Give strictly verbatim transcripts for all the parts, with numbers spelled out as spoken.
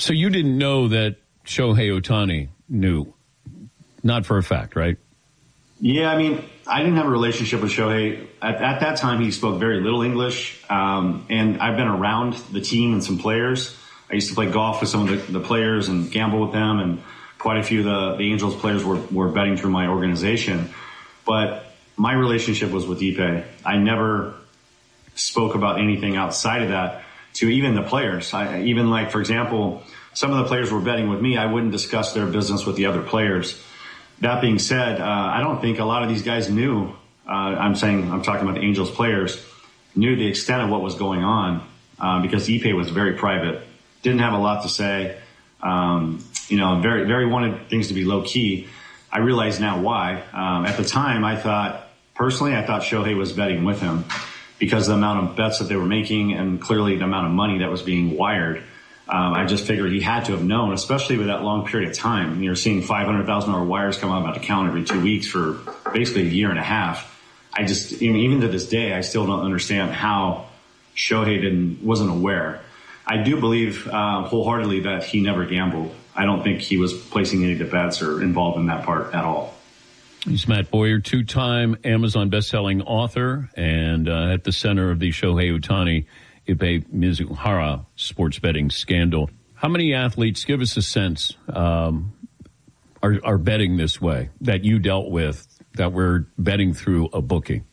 So you didn't know that Shohei Ohtani knew? Not for a fact, right? Yeah, I mean, I didn't have a relationship with Shohei. At, at that time, he spoke very little English, um, and I've been around the team and some players. I used to play golf with some of the, the players and gamble with them, and quite a few of the, the Angels players were, were betting through my organization. But my relationship was with Ipe. I never spoke about anything outside of that to even the players. I, even like, for example, some of the players were betting with me. I wouldn't discuss their business with the other players. That being said, uh, I don't think a lot of these guys knew, uh, I'm saying, I'm talking about the Angels players, knew the extent of what was going on, uh, because Ipe was very private, didn't have a lot to say, um, you know, very, very wanted things to be low key. I realize now why. Um, at the time, I thought, personally, I thought Shohei was betting with him because of the amount of bets that they were making and clearly the amount of money that was being wired. Um, I just figured he had to have known, especially with that long period of time. You're seeing five hundred thousand dollars wires come out of my account every two weeks for basically a year and a half. I just, even to this day, I still don't understand how Shohei didn't, wasn't aware. I do believe uh, wholeheartedly that he never gambled. I don't think he was placing any of the bets or involved in that part at all. He's Matt Boyer, two-time Amazon best-selling author and uh, at the center of the Shohei Ohtani Ipe Mizuhara sports betting scandal. How many athletes, give us a sense, um, are, are betting this way that you dealt with, that were betting through a bookie?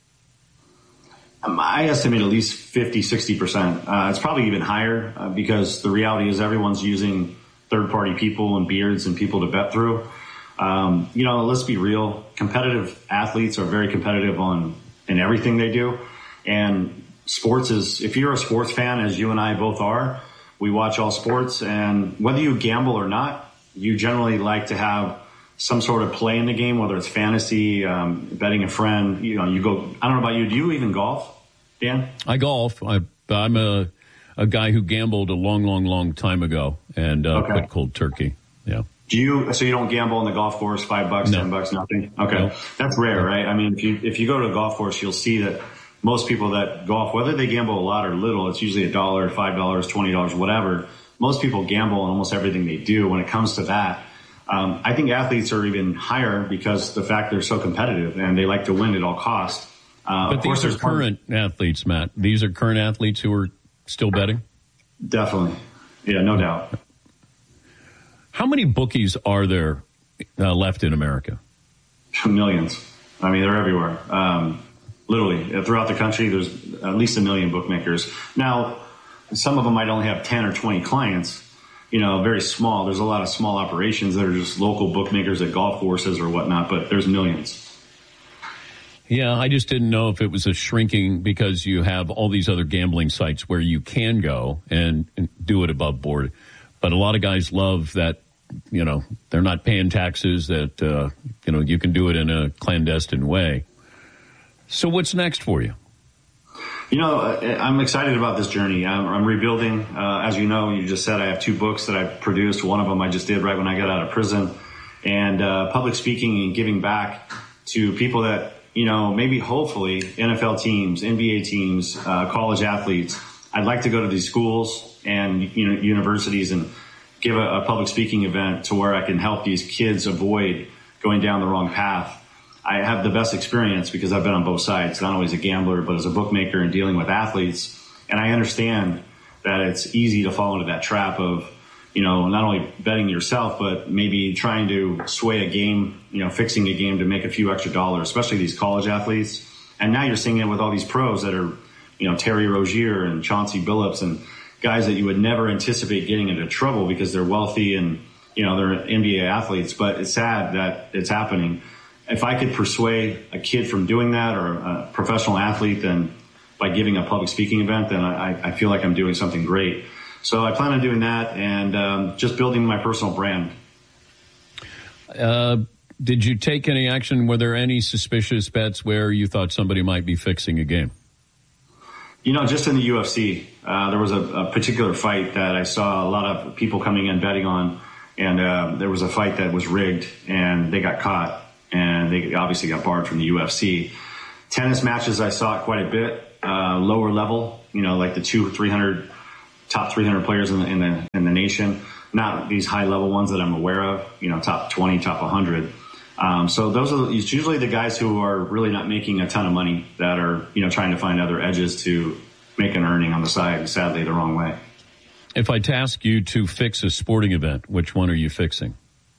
Um, I estimate at least fifty, sixty percent. Uh, it's probably even higher uh, because the reality is everyone's using third-party people and beards and people to bet through. Um, you know, let's be real. Competitive athletes are very competitive on in everything they do. And sports is, if you're a sports fan, as you and I both are, we watch all sports. And whether you gamble or not, you generally like to have some sort of play in the game, whether it's fantasy, um, betting a friend. You know, you go, I don't know about you. Do you even golf, Dan? I golf. I, I'm a, a guy who gambled a long, long, long time ago and uh, okay. quit cold turkey. Yeah. Do you, so you don't gamble on the golf course, five bucks, no. ten bucks, nothing? Okay. No. That's rare, right? I mean, if you, if you go to a golf course, you'll see that most people that golf, whether they gamble a lot or little, it's usually a dollar, five dollars, twenty dollars, whatever. Most people gamble on almost everything they do. When it comes to that, um, I think athletes are even higher because the fact they're so competitive and they like to win at all costs. Uh, but these are current athletes, Matt. These are current athletes who are still betting? Definitely. Yeah, no doubt. How many bookies are there uh, left in America? Millions. I mean, they're everywhere. Um, literally, throughout the country, there's at least a million bookmakers. Now, some of them might only have ten or twenty clients, you know, very small. There's a lot of small operations that are just local bookmakers at golf courses or whatnot, but there's millions. Yeah, I just didn't know if it was a shrinking because you have all these other gambling sites where you can go and, and do it above board. But a lot of guys love that, you know, they're not paying taxes, that, uh, you know, you can do it in a clandestine way. So what's next for you? You know, I'm excited about this journey. I'm, I'm rebuilding. Uh, as you know, you just said I have two books that I've produced. One of them I just did right when I got out of prison. And uh, public speaking and giving back to people that, you know, maybe hopefully N F L teams, N B A teams, uh, college athletes. I'd like to go to these schools and, you know, universities and give a, a public speaking event to where I can help these kids avoid going down the wrong path. I have the best experience because I've been on both sides, not only as a gambler, but as a bookmaker and dealing with athletes. And I understand that it's easy to fall into that trap of, you know, not only betting yourself, but maybe trying to sway a game, you know, fixing a game to make a few extra dollars, especially these college athletes. And now you're seeing it with all these pros that are, you know, Terry Rozier and Chauncey Billups and guys that you would never anticipate getting into trouble because they're wealthy and, you know, they're N B A athletes. But it's sad that it's happening. If I could persuade a kid from doing that or a professional athlete, then by giving a public speaking event, then I, I feel like I'm doing something great. So I plan on doing that and um, just building my personal brand. Uh, did you take any action? Were there any suspicious bets where you thought somebody might be fixing a game? You know, just in the U F C, uh, there was a, a particular fight that I saw a lot of people coming in betting on, and uh, there was a fight that was rigged, and they got caught, and they obviously got barred from the U F C. Tennis matches, I saw it quite a bit, uh, lower level, you know, like the two, three hundred top three hundred players in the, in the, in the nation, not these high level ones that I'm aware of, you know, top twenty, top one hundred. Um, so those are it's usually the guys who are really not making a ton of money that are, you know, trying to find other edges to make an earning on the side, sadly, the wrong way. If I task you to fix a sporting event, which one are you fixing?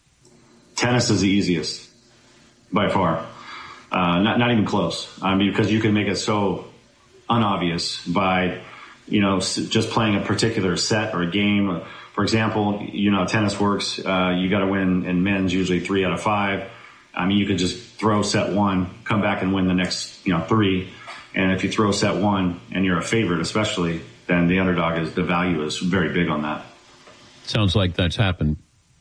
Tennis is the easiest by far. Uh, not, not even close. I mean, because you can make it so unobvious by, you know, just playing a particular set or a game. For example, you know, tennis works. Uh, you got to win in men's usually three out of five. I mean, you could just throw set one, come back and win the next, you know, three. And if you throw set one and you're a favorite, especially, then the underdog is the value is very big on that. Sounds like that's happened.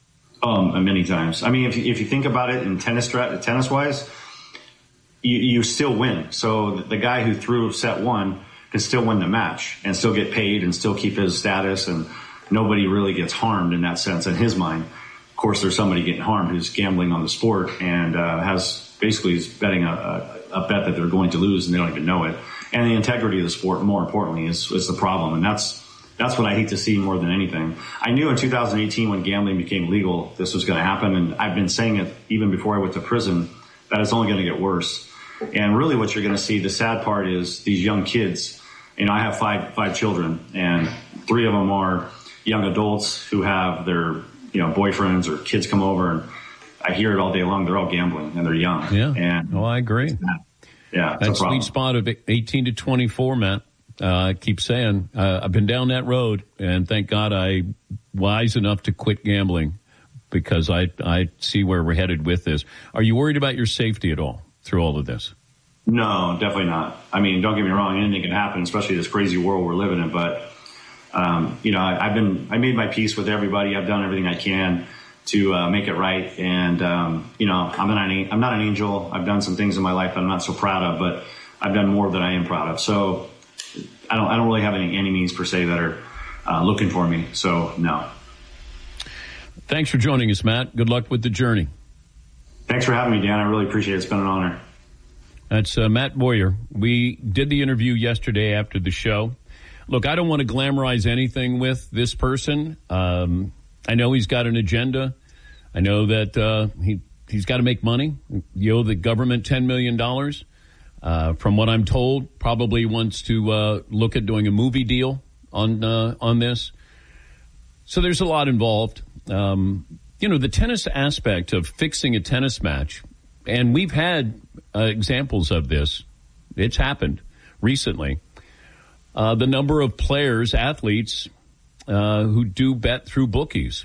Um, many times. I mean, if you, if you think about it in tennis, tennis wise, you, you still win. So the guy who threw set one can still win the match and still get paid and still keep his status, and nobody really gets harmed in that sense in his mind. Of course, there's somebody getting harmed who's gambling on the sport and uh, has basically is betting a, a, a bet that they're going to lose and they don't even know it. And the integrity of the sport, more importantly, is, is the problem. And that's that's what I hate to see more than anything. I knew in two thousand eighteen when gambling became legal, this was going to happen. And I've been saying it even before I went to prison, that it's only going to get worse. And really what you're going to see, the sad part is these young kids. You know, I have five five children, and three of them are young adults who have their, you know, boyfriends or kids come over, and I hear it all day long. They're all gambling and they're young. Yeah. And well, I agree. Yeah. That sweet spot of eighteen to twenty-four, Matt. Uh, I keep saying, uh, I've been down that road, and thank God I wise enough to quit gambling, because I, I see where we're headed with this. Are you worried about your safety at all through all of this? No, definitely not. I mean, don't get me wrong. Anything can happen, especially this crazy world we're living in. But, um, you know, I, I've been, I made my peace with everybody. I've done everything I can to uh, make it right. And, um, you know, I'm not, an, I'm not an angel. I've done some things in my life that I'm not so proud of, but I've done more than I am proud of. So I don't, I don't really have any enemies per se that are uh, looking for me. So no. Thanks for joining us, Matt. Good luck with the journey. Thanks for having me, Dan. I really appreciate it. It's been an honor. That's uh, Matt Boyer. We did the interview yesterday after the show. Look, I don't want to glamorize anything with this person. Um, I know he's got an agenda. I know that uh, he, he's got to make money. You owe the government ten million dollars. Uh, from what I'm told, probably wants to uh, look at doing a movie deal on uh, on this. So there's a lot involved. Um, you know, the tennis aspect of fixing a tennis match, and we've had uh, examples of this. It's happened recently. Uh, the number of players, athletes, uh, who do bet through bookies.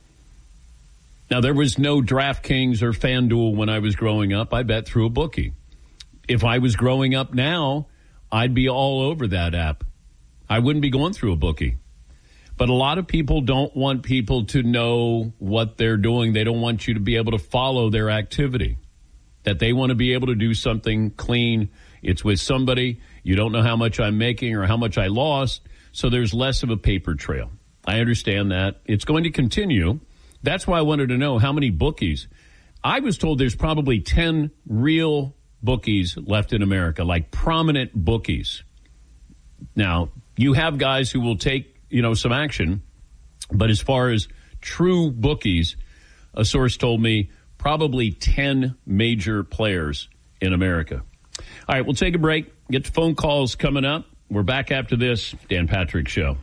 Now, there was no DraftKings or FanDuel when I was growing up. I bet through a bookie. If I was growing up now, I'd be all over that app. I wouldn't be going through a bookie. But a lot of people don't want people to know what they're doing. They don't want you to be able to follow their activity. That they want to be able to do something clean. It's with somebody. You don't know how much I'm making or how much I lost. So there's less of a paper trail. I understand that. It's going to continue. That's why I wanted to know how many bookies. I was told there's probably ten real bookies left in America, like prominent bookies. Now, you have guys who will take, you know, some action, but as far as true bookies, a source told me probably ten major players in America. All right, we'll take a break. Get to phone calls coming up. We're back after this. Dan Patrick Show.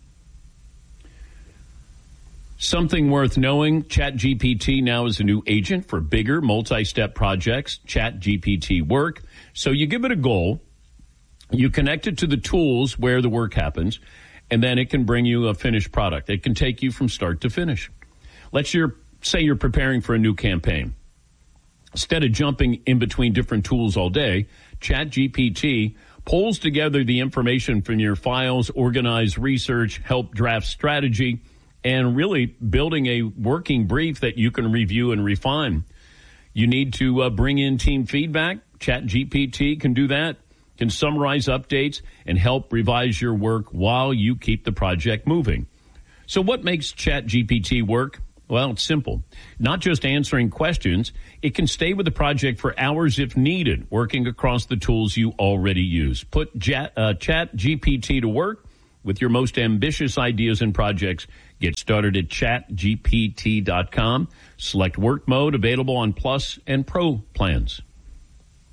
Something worth knowing, ChatGPT now is a new agent for bigger multi-step projects, ChatGPT Work. So you give it a goal, you connect it to the tools where the work happens, and then it can bring you a finished product. It can take you from start to finish. Let's your, say you're preparing for a new campaign. Instead of jumping in between different tools all day, ChatGPT pulls together the information from your files, organize research, help draft strategy, and really building a working brief that you can review and refine. You need to uh, bring in team feedback. ChatGPT can do that, can summarize updates, and help revise your work while you keep the project moving. So what makes ChatGPT work? Well, it's simple. Not just answering questions, it can stay with the project for hours if needed, working across the tools you already use. Put Chat, uh, ChatGPT to work. with your most ambitious ideas and projects. Get started at chat G P T dot com. Select work mode, available on Plus and Pro plans.